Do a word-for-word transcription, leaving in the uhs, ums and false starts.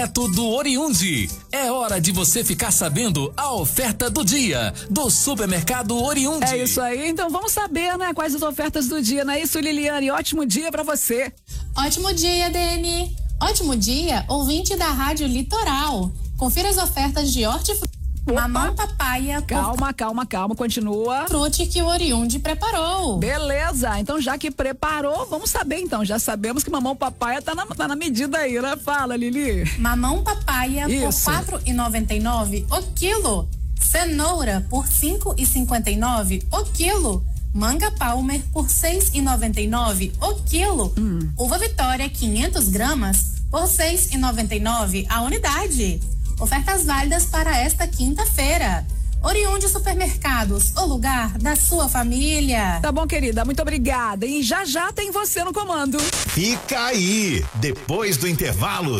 Direto do Oriundi. É hora de você ficar sabendo a oferta do dia do Supermercado Oriundi. É isso aí, então vamos saber, né, quais as ofertas do dia, não é isso, Liliane? Ótimo dia pra você. Ótimo dia, Dani. Ótimo dia, ouvinte da Rádio Litoral. Confira as ofertas de hortifruti. Mamão papaya. Calma, por... calma, calma, continua. Frute que o Oriundi preparou. Beleza, então já que preparou, vamos saber então. Já sabemos que mamão papaya tá na, tá na medida aí, né? Fala, Lili. Mamão papaya Isso. por quatro reais e noventa e nove centavos o quilo. Cenoura por cinco reais e cinquenta e nove centavos o quilo. Manga Palmer por seis reais e noventa e nove centavos o quilo. Hum. Uva Vitória quinhentas gramas por seis reais e noventa e nove centavos a unidade. Ofertas válidas para esta quinta-feira. Oriundi Supermercados, o lugar da sua família. Tá bom, querida, muito obrigada. E já já tem você no comando. Fica aí, depois do intervalo,